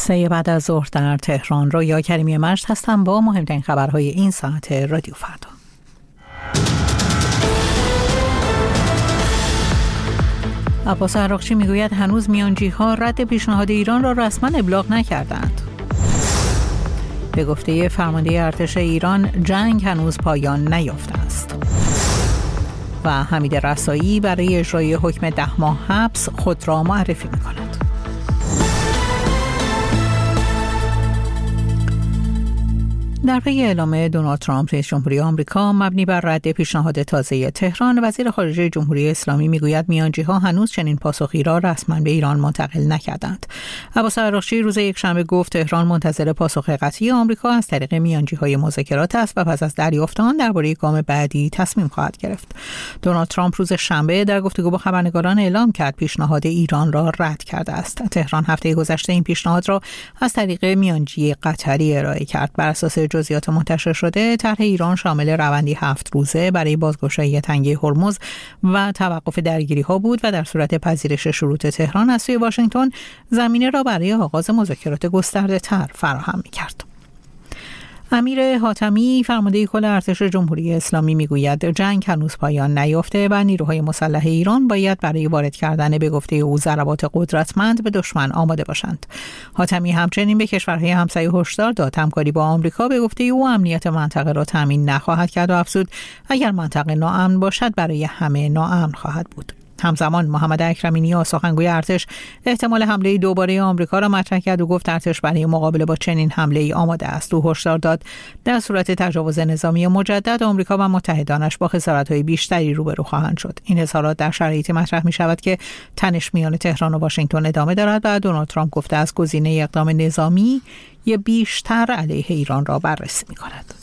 3 بعد از ظهر در تهران. رویا کریمی مجد هستم با مهمترین خبرهای این ساعت رادیو فردا. عباس عراقچی میگوید هنوز میانجی‌ها رد پیشنهاد ایران را رسما ابلاغ نکردند. به گفته فرمانده ارتش ایران جنگ هنوز پایان نیافته است. و حمید رسایی برای اجرای حکم 10 ماه حبس خود را معرفی می‌کند. در پی اعلام دونالد ترامپ رئیس جمهوری آمریکا مبنی بر رد پیشنهاد تازه تهران، وزیر خارجه جمهوری اسلامی میگوید میانجی‌ها هنوز چنین پاسخی را رسما به ایران منتقل نکردند. عباس عراقچی روز یکشنبه گفت تهران منتظر پاسخ قطعی آمریکا از طریق میانجی‌های مذاکرات است و پس از دریافت آن درباره گام بعدی تصمیم خواهد گرفت. دونالد ترامپ روز شنبه در گفتگو با خبرنگاران اعلام کرد پیشنهاد ایران را رد کرده است. تهران هفته گذشته این پیشنهاد را از طریق میانجی قطری ارائه کرد. بر اساس جزئیات منتشر شده، طرح ایران شامل روندی 7 روزه برای بازگشایی تنگه هرمز و توقف درگیری‌ها بود و در صورت پذیرش شروط تهران از سوی واشنگتن زمینه را برای آغاز مذاکرات گسترده‌تر فراهم می‌کرد. امیر حاتمی فرمانده کل ارتش جمهوری اسلامی میگوید جنگ هنوز پایان نیافته و نیروهای مسلح ایران باید برای وارد کردن به گفته او ضربات قدرتمند به دشمن آماده باشند. حاتمی همچنین به کشورهای همسایه هشدار داد همکاری با آمریکا به گفته او امنیت منطقه را تامین نخواهد کرد و افزود اگر منطقه ناامن باشد برای همه ناامن خواهد بود. همزمان محمد اکرمی نیا سخنگوی ارتش احتمال حمله دوباره آمریکا را مطرح کرد و گفت ارتش برای مقابله با چنین حمله‌ای آماده است. او هشدار داد در صورت تجاوز نظامی مجدد آمریکا و متحدانش با خسارت‌های بیشتری روبرو خواهند شد. این اظهارات در شرایطی مطرح می‌شود که تنش میان تهران و واشنگتن ادامه دارد و دونالد ترامپ گفته است گزینه اقدام نظامی بیشتر علیه ایران را بررسی می‌کند.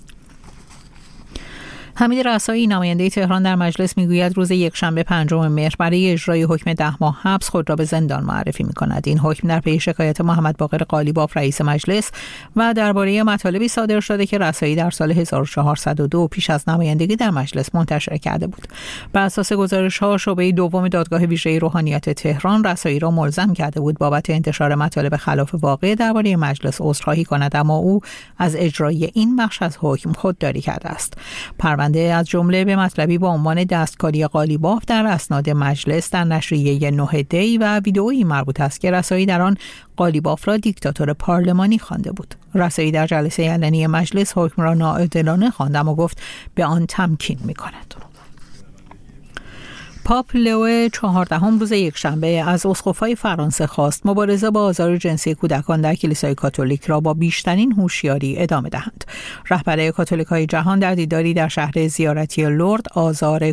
حمید رسایی نماینده تهران در مجلس میگوید روز یکشنبه 5 مهر برای اجرای حکم 10 ماه حبس خود را به زندان معرفی می‌کند. این حکم در پی شکایت محمد باقر قالیباف رئیس مجلس و درباره مطالبی صادر شده که رسایی در سال 1402 پیش از نمایندگی در مجلس منتشر کرده بود. بر اساس گزارش‌ها شعبه دوم دادگاه ویژه روحانیت تهران رسایی را ملزم کرده بود بابت انتشار مطالب خلاف واقع درباره مجلس عذرخواهی کند، اما او از اجرای این بخش از حکم خودداری کرده است. از جمله به مطلبی با عنوان دستکاری قالیباف در اسناد مجلس در نشریه 9 دی و ویدئویی مربوط است که رسایی در آن قالیباف را دیکتاتور پارلمانی خوانده بود. رسایی در جلسه علنی مجلس حکم را ناعادلانه خواند و گفت به آن تمکین می‌کند. پاپ لئو 14 روز یکشنبه از اسقف‌های فرانسه خواست مبارزه با آزار جنسی کودکان در کلیسای کاتولیک را با بیشترین هوشیاری ادامه دهند. رهبر کاتولیک‌های جهان در دیداری در شهر زیارتی لورد آزار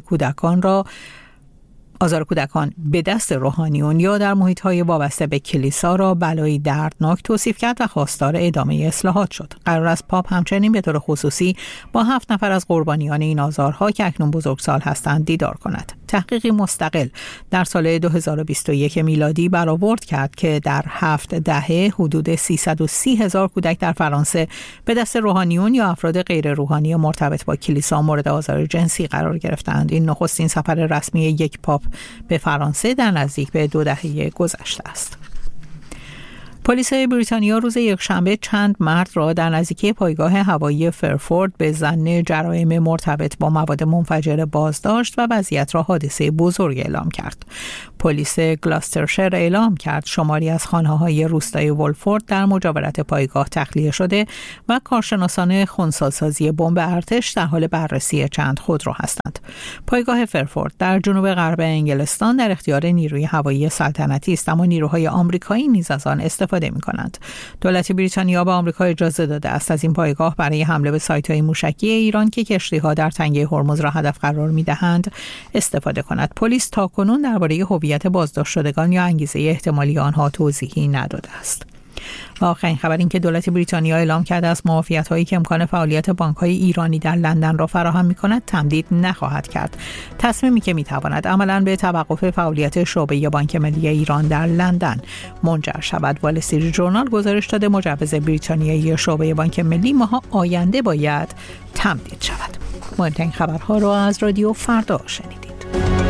کودکان به دست روحانیون یا در محیط‌های وابسته به کلیسا را بلایی دردناک توصیف کرد و خواستار ادامه اصلاحات شد. قرار است پاپ همچنین به طور خصوصی با 7 نفر از قربانیان این آزارها که اکنون بزرگسال هستند دیدار کند. تحقیقی مستقل در سال 2021 میلادی برآورد کرد که در 7 دهه حدود 330,000 کودک در فرانسه به دست روحانیون یا افراد غیر روحانی مرتبط با کلیسا مورد آزار جنسی قرار گرفتند. این نخستین سفر رسمی یک پاپ به فرانسه در نزدیک به 2 دهه گذشته است. پلیس بریتانیا روز یکشنبه چند مرد را در نزدیکی پایگاه هوایی فرفورد به ظن جرایم مرتبط با مواد منفجره بازداشت و وضعیت را حادثه بزرگ اعلام کرد. پلیس گلاسترشر اعلام کرد شماری از خانه‌های روستای ولفورد در مجاورت پایگاه تخلیه شده و کارشناسان خنثی‌سازی بمب ارتش در حال بررسی چند خودرو هستند. پایگاه فرفورد در جنوب غرب انگلستان در اختیار نیروی هوایی سلطنتی است، اما نیروهای آمریکایی نیز از آن استفاده می‌کنند. دولت بریتانیا به آمریکا اجازه داده است از این پایگاه برای حمله به سایت‌های موشکی ایران که کشتی‌ها در تنگه هرمز را هدف قرار می‌دهند استفاده کند. پلیس تاکنون درباره هویت بازداشت شدگان یا انگیزه احتمالی آنها توضیحی نداده است. و آخرین خبر این که دولت بریتانیا اعلام کرده است معافیت‌هایی که امکان فعالیت بانک‌های ایرانی در لندن را فراهم می‌کند تمدید نخواهد کرد. تصمیمی که می‌تواند عملاً به توقف فعالیت شعبه بانک ملی ایران در لندن منجر شود. وال استریت ژورنال گزارش داده مجوز بریتانیایی شعبه بانک ملی ماه آینده باید تمدید شود. مهمترین خبرها را از رادیو فردا شنیدید.